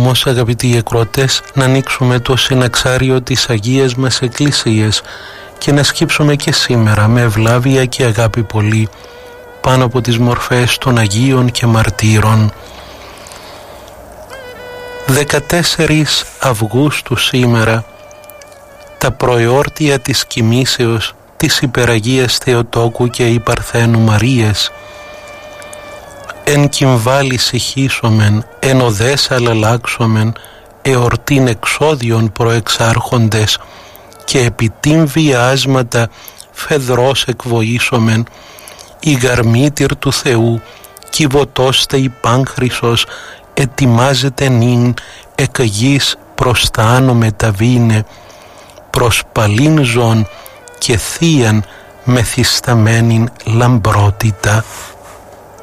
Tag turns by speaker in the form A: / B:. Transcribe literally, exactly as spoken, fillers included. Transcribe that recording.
A: όμως, αγαπητοί εκρότες, να ανοίξουμε το συναξάριο της Αγίας μας Εκκλησίας και να σκύψουμε και σήμερα με ευλάβεια και αγάπη πολύ πάνω από τις μορφές των Αγίων και Μαρτύρων. δεκατέσσερις Αυγούστου σήμερα, τα προεόρτια της κοιμήσεως της Υπεραγίας Θεοτόκου και η Παρθένου Μαρίας. Εν κυμβάλει συχήσομεν, εν οδές αλλαλάξομεν, εορτήν εξόδιον προεξάρχοντες, και επί τιμ βιάσματα φεδρός εκβοήσομεν, η γαρμήτηρ του Θεού, κυβωτώστε η πάνχρυσος, ετοιμάζεται νυν εκ γης προς τα άνω μεταβήνε, προς παλήν ζών και θείαν μεθυσταμένην λαμπρότητα.